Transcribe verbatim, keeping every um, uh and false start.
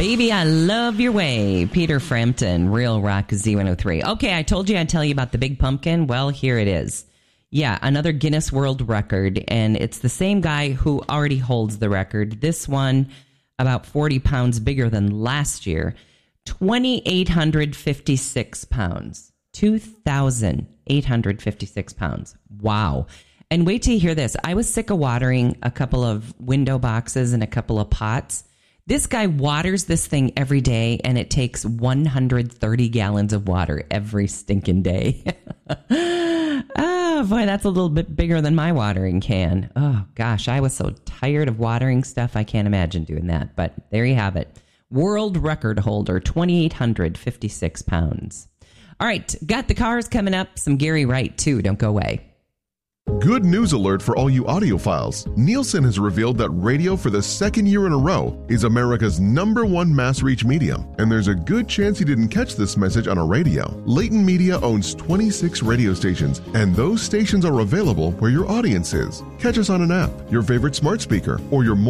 Baby, I love your way. Peter Frampton, Real Rock Z one oh three. Okay, I told you I'd tell you about the big pumpkin. Well, here it is. Yeah, another Guinness World Record, and it's the same guy who already holds the record. This one, about forty pounds bigger than last year. two thousand eight hundred fifty-six pounds. two thousand eight hundred fifty-six pounds. Wow. And wait till you hear this. I was sick of watering a couple of window boxes and a couple of pots. This guy waters this thing every day, and it takes one hundred thirty gallons of water every stinking day. Oh, boy, that's a little bit bigger than my watering can. Oh, gosh, I was so tired of watering stuff. I can't imagine doing that. But there you have it. World record holder, two thousand eight hundred fifty-six pounds. All right, got the cars coming up. Some Gary Wright, too. Don't go away. Good news alert for all you audiophiles. Nielsen has revealed that radio for the second year in a row is America's number one mass reach medium, and there's a good chance you didn't catch this message on a radio. Leighton Media owns twenty-six radio stations, and those stations are available where your audience is. Catch us on an app, your favorite smart speaker, or your